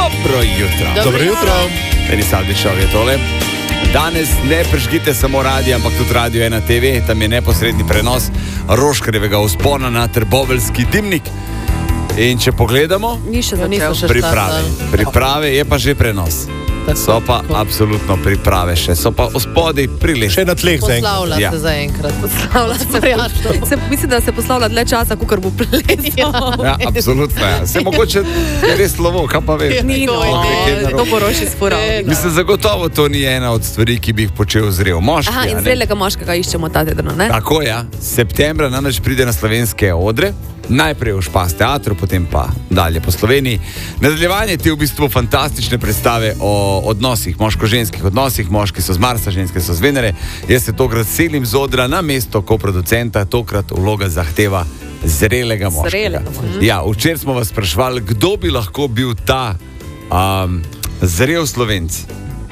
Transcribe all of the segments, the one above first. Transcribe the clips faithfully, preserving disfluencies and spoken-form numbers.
Dobro jutro. Dobro jutro. Denis Avdićev je tole. Danes ne prižgite samo radio, ampak tudi Radio ena te ve, tam je neposredni prenos Roškarjevega vzpona na Trboveljski dimnik. In če pogledamo, Ni še začel. priprave, priprave je pa že prenos. So pa absolutno priprave še, so pa ospodaj prilešče. Še na tleh za enkrat. Poslavlja Ja. se za enkrat. Poslavlja se. Se, mislim, da se poslavlja dlje časa, kot bo plesal. Ja, absolutno. Ja. Se mogoče je res slovo, kaj pa veš. Ni no, to bo roši sporal. Mislim, zagotovo to ni ena od stvari, ki bi jih počel zrel moški. Aha, in a ne? zrelega moškega iščemo ta teden, ne? Tako je, ja. Septembra namreč pride na slovenske odre, najprej v Špas teatru, potem pa dalje po Sloveniji. Nadaljevanje te v bistvu fantastične predstave o odnosih, moško-ženskih odnosih, moški so z Marsa, ženske so z Venere. Jaz se tokrat selim z odra na mesto koproducenta, tokrat vloga zahteva zrelega moškega. Zrelega moškega. Ja, včeraj smo vas sprašvali, kdo bi lahko bil ta um, zrel Slovenc.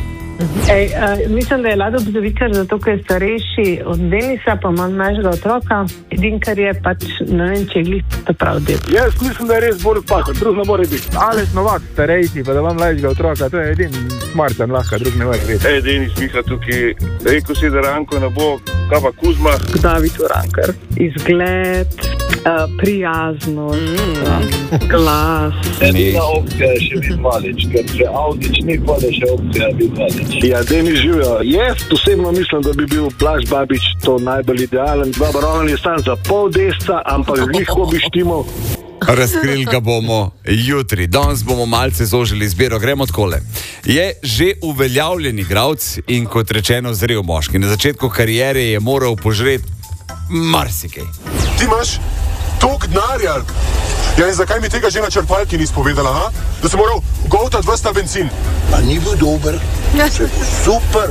Ej, uh, mislim, da je Lado Bzovičar, zato ker je starejši od Denisa, pa ima mlajšega otroka. Edin, kar je pač, ne vem, če je glih to prav del. Jaz mislim, da je res Borut Pahor, drug ne more biti. Aleš Novak, starejši, pa da vam mlajšega otroka, to je edin smartan lahko, drug ne more biti. Ej, Denis, Miha tukaj, rekel si, da Ranko ne bo, kaj pa Kuzma? David Urankar. Izgled, uh, prijaznost, mm. glas. Edina opcija je še Vidmalič, ker če Avdić ni, pa da še opcija Vidmalič. Ja, Denis živijo. Jaz posebno mislim, da bi bil Blaž Babič to najbolj idealen. Dobro, on je stan za pol desca, ampak glihko bi štimal. Razkrili ga bomo jutri. Danes bomo malce zožili izbiro. Gremo takole. Je že uveljavljen igralec in kot rečeno zrel moški. Na začetku kariere je moral požreti marsikaj. Ti imaš toliko denarja. Ja, in zakaj mi tega že na črpalki nisi povedala, ha? Da si moral goltati ves ta bencin. A ni bil dober? Če bo super.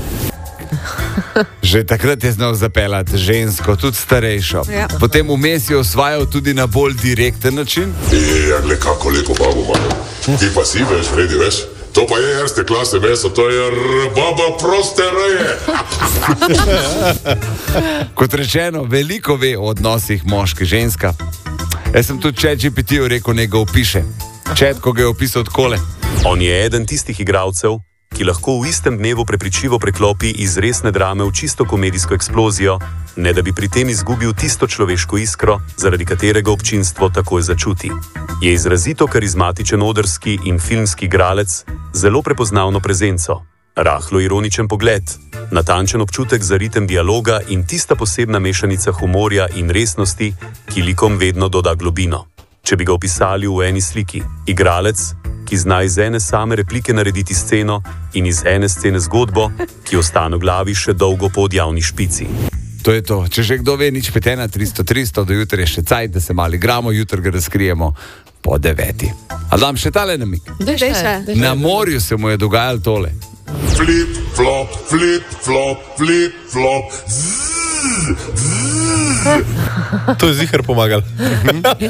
Že takrat je znal zapeljati žensko, tudi starejšo. Ja. Potem vmes je osvajal tudi na bolj direkten način. Ja, gled, kako lepo babo imamo. Ti pa si veš, Fredi, veš? To pa je erste klase meso, to je r- baba proste raje. Kot rečeno, veliko ve o odnosih moški-ženska. Jaz sem tudi Chat G P T-ju rekel, naj ga opiše. Chat, ko ga je opisal takole. On je eden tistih igralcev, ki lahko v istem dnevu prepričljivo preklopi iz resne drame v čisto komedijsko eksplozijo, ne da bi pri tem izgubil tisto človeško iskro, zaradi katerega občinstvo takoj začuti. Je izrazito karizmatičen odrski in filmski igralec, zelo prepoznavno prezenco, rahlo ironičen pogled, natančen občutek za ritem dialoga in tista posebna mešanica humorja in resnosti, ki likom vedno doda globino. Če bi ga opisali v eni sliki, igralec, ki zna iz ene same replike narediti sceno in iz ene scene zgodbo, ki ostane v glavi še dolgo po odjavni špici. To je to. Če že kdo ve, nič pet ena tristo tristo, do jutra je še cajt, da se malo igramo, jutri ga razkrijemo po deveti. A dam še tale namig. Dej še, dej še. Na morju se mu je dogajalo tole. Flip, flop, flip, flop, flip, flop. Zzz, zzz. To je zihar pomagal.